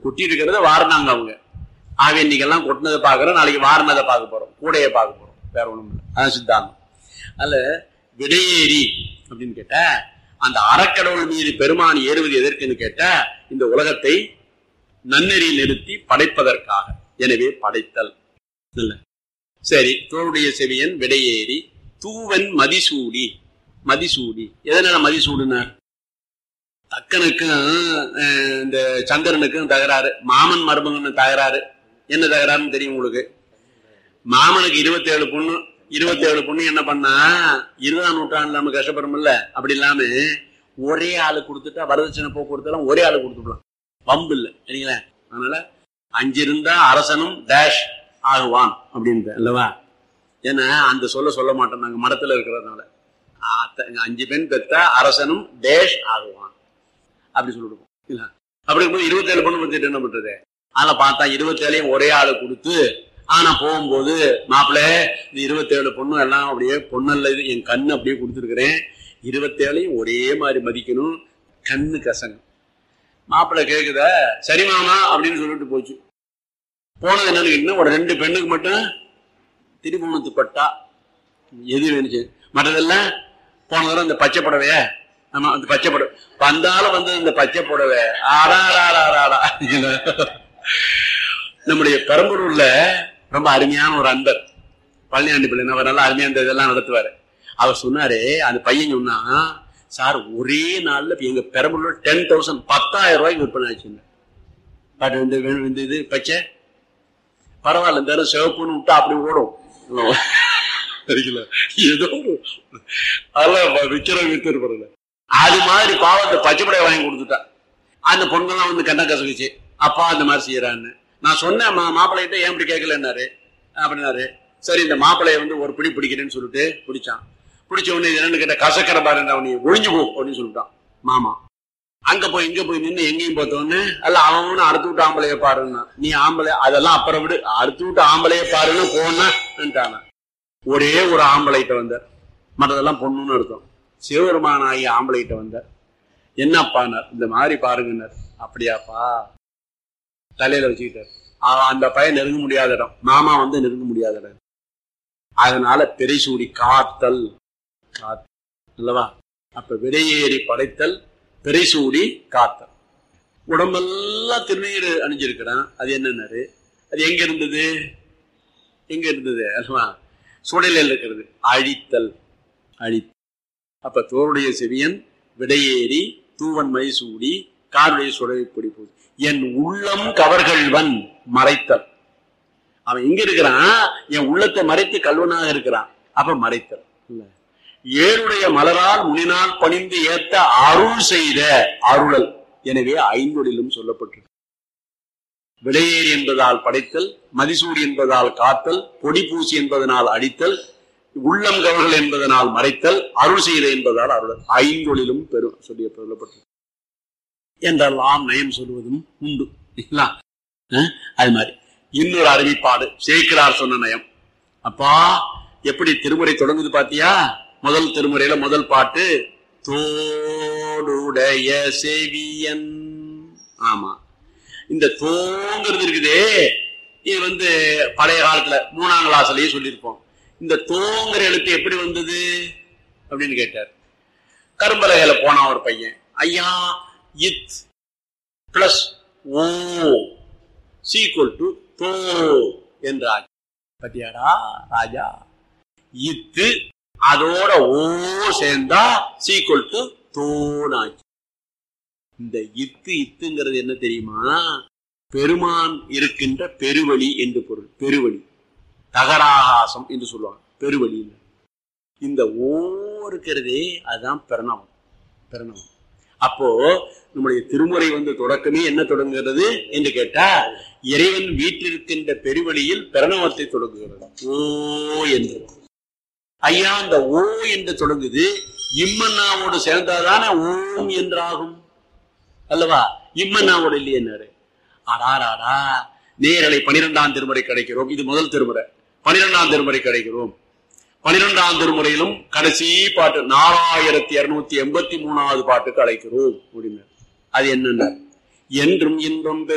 கொட்டி இருக்கிறத வாரினாங்க அவங்க. ஆக இன்னைக்கெல்லாம் கொட்டினதை பார்க்கறோம், நாளைக்கு வாரினதை பார்க்க போறோம், கூடையை பார்க்க போறோம், வேற ஒண்ணும் இல்லை. அதான் சித்தாந்தம். அதுல விடையேறி அப்படின்னு கேட்ட அந்த அறக்கடவுள் மீது பெருமான் ஏறுவது எதற்குன்னு கேட்ட இந்த உலகத்தை நன்னெறி நிறுத்தி படைப்பதற்காக. எனவே படைத்தல் இல்ல. சரி, தோளுடைய செவியன் விடையேறி தூவன் மதிசூடி. மதிசூடி எதனால மதிசூடுனார்? தக்கனுக்கும் இந்த சந்திரனுக்கும் தகராறு, மாமன் மருமகன்னு தகராறு. என்ன தகராறுன்னு தெரியும் உங்களுக்கு? மாமனுக்கு 27 பொண்ணு. 27 பொண்ணு என்ன பண்ணா 20ஆம் நூற்றாண்டுல நம்ம கஷ்டப்படுறோம்ல, அப்படி இல்லாம ஒரே ஆளு கொடுத்துட்டா வரதட்சணை போக்குவரத்து ஒரே ஆளு கொடுத்துடலாம், வம்பு இல்லை சரிங்களா? அதனால 5 இருந்தா அரசனும் டேஷ் ஆகுவான் அப்படின்னு அல்லவா? ஏன்னா அந்த சொல்ல மாட்டோம் நாங்க மடத்துல இருக்கிறதுனால. 5 பெண் பெத்தா அரசனும் டேஷ் ஆகுவான் அப்படி சொல்லிடுவோம் இல்ல. அப்படி இருக்கும்போது 27 பொண்ணு பத்திட்டு என்ன பண்றது? அதெல்லாம் பார்த்தா 27ஐயும் ஒரே ஆளு கொடுத்து, ஆனா போகும்போது மாப்பிள்ள இந்த 27 பொண்ணு எல்லாம் அப்படியே பொண்ணல்ல, இது என் கண்ணு அப்படியே கொடுத்துருக்கிறேன், 27ஐயும் ஒரே மாதிரி மதிக்கணும், கண்ணு கசங்க. மாப்பிள்ள கேக்குத, சரி மாமா அப்படின்னு சொல்லிட்டு போச்சு. போனது என்னன்னு கேட்டீங்கன்னா ஒரு 2 பெண்ணுக்கு மட்டும் திருமணத்து பட்டா எது வேணுச்சு, மற்றதெல்லாம் போன தடவை இந்த பச்சை புடவைய, ஆமா அந்த பச்சை புடவை வந்தாலும் வந்து இந்த பச்சை புடவை ஆடாடாடாடா. நம்முடைய பெரம்பலூர்ல ரொம்ப அருமையான ஒரு அன்பர் பழனியாண்டி பிள்ளை, அவர் நல்லா அருமையா இந்த இதெல்லாம் நடத்துவாரு. அவர் சொன்னாரு, அந்த பையன் சொன்னா, சார் ஒரே நாள்ல எங்க பெரம்பலூர் 10,000 10,000 ரூபாய்க்கு விற்பனை ஆச்சுங்க. பட் இந்த இது பச்சை பரவாயில்ல, இந்த சிவப்புன்னு விட்டா அப்படி ஓடும் ஏதோ அதெல்லாம் விற்கிறவங்க வித்துருப்பல. அது மாதிரி பாவத்தை பச்சை படையை வாங்கி கொடுத்துட்டா. அந்த பொண்ணுலாம் வந்து கண்ண கசகுச்சு, அப்பா அந்த மாதிரி செய்யறான்னு. நான் சொன்னேன் மாப்பிள்ளைகிட்ட, ஏன் இப்படி கேட்கலன்னாரு. அப்படின்னாரு, சரி இந்த மாப்பிள்ளைய வந்து ஒரு பிடி பிடிக்கிறேன்னு சொல்லிட்டு பிடிச்சான். பிடிச்ச உடனே என்னன்னு கேட்ட, கசக்கரை பாரு அவனி ஒழிஞ்சு போ அப்படின்னு சொல்லிட்டான் மாமா. அங்க போய் இங்க போய் நின்று எங்கேயும் பார்த்தோன்னு அல்ல அவனு அறுத்து விட்டு ஆம்பளைய பாருன்னா, நீ ஆம்பளை அதெல்லாம் அப்புறம் விடு, அறுத்து விட்டு ஆம்பளைய பாருன்னு போனான். ஒரே ஒரு ஆம்பளைகிட்ட வந்தார், மற்றதெல்லாம் பொண்ணுன்னு அர்த்தம். சிவபெருமானாகி ஆம்பளைகிட்ட வந்தார். என்னப்பானார், இந்த மாதிரி பாருங்கன்னார். அப்படியாப்பா தலையில வச்சுக்கிட்டார். அந்த பையன் நெருங்க முடியாத இடம், மாமா வந்து நெருங்க முடியாத இடம். அதனால பெரிசூடி காத்தல் அல்லவா? அப்ப விடையேறி படைத்தல், பெரிசூடி காத்தல். உடம்பெல்லாம் திருநீர் அணிஞ்சிருக்கிறான். அது என்னன்னாரு, அது எங்க இருந்தது? எங்க இருந்தது அல்லவா? சுடலில் இருக்கிறது. அழித்தல், அழித்தல். அப்ப தோருடைய செவியன் விடையேறி தூவன் மைசூடி காருடைய சுடலை பிடிப்போது என் உள்ளம் கவர்கள்வன் மறைத்தல். அவன் எங்க இருக்கிறான்? என் உள்ளத்தை மறைத்து கல்வனாக இருக்கிறான். அப்ப மறைத்தல் இல்ல. ஏழுடைய மலரால் முனினால் பணிந்து ஏத்த அருள் செய்த அருளல். எனவே 5 சொல்லப்பட்டிருக்கு. விடையேறி என்பதால் படைத்தல், மதிசூடி என்பதால் காத்தல், பொடி பூசி என்பதனால் அடித்தல், உள்ளம் கவர்கள் என்பதனால் மறைத்தல், அருள் செய்த என்பதால் அருளல். 5 பெரும் சொல்லப்பட்டிருக்கு என்றெல்லாம் நயம் சொல்வதும் உண்டு. அது மாதிரி இன்னொரு அறிவிப்பாடு சேக்கிரார் சொன்ன நயம். அப்பா எப்படி திருமுறை தொடங்குது பாத்தியா? முதல் திருமுறையில முதல் பாட்டு தோடுடைய செவியன். ஆமா, இந்த தோங்கிறது இருக்குதே, இது வந்து பழைய காலத்துல 3ஆம் கிளாஸ்லயே சொல்லியிருப்போம். இந்த தோங்கிற எழுத்து எப்படி வந்தது அப்படின்னு கேட்டார். கரும்பலகையில போனா ஒரு பையன், ஐயா இத் பிளஸ் ஓ சீக்குவல் டு தோ என்றார். பத்தியாடா ராஜா, இத்து அதோட ஓ சேர்ந்தா சீக்குவல் டு தோனாச்சு. இந்த இத்துங்கிறது என்ன தெரியுமா? பெருமான் இருக்கின்ற பெருவழி என்று பொருள். பெருவழி, தகராகாசம் என்று சொல்லுவாங்க பெருவழி. இந்த ஓ இருக்கிறதே அதுதான் பிரணவம். பிரணவம். அப்போ நம்முடைய திருமுறை வந்து தொடக்கமே என்ன தொடங்குகிறது என்று கேட்டா, இறைவன் வீட்டிருக்கின்ற பெருவழியில் பிரணவத்தை தொடங்குகிறது. ஓ என்று. ஐயா, இந்த ஓ என்று தொடங்குது, இம்மன்னாவோடு சேர்ந்தாதானே ஓம் என்றாகும் அல்லவா? இம்மன்னாவோடு இல்லையன்னாரு. ஆடாராடா, நேரலை 12ஆம் திருமுறை கிடைக்கிறோம். இது முதல் திருமுறை. 12ஆம் திருமுறை கிடைக்கிறோம். 12ஆம் திருமுறையிலும் கடைசி பாட்டு 4283வது பாட்டுக்கு அழைக்கிறோம் அப்படின்னா அது என்னன்னா, என்றும் இன்பம்